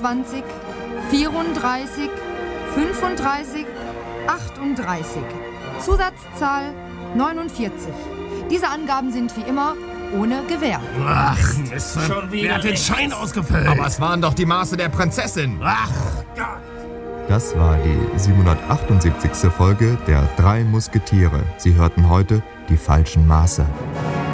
28, 34, 35, 38. Zusatzzahl 49. Diese Angaben sind wie immer ohne Gewähr. Ach, Mist, wer hat den Schein ausgefüllt? Aber es waren doch die Maße der Prinzessin. Ach Gott. Das war die 778. Folge der 3 Musketiere. Sie hörten heute die falschen Maße.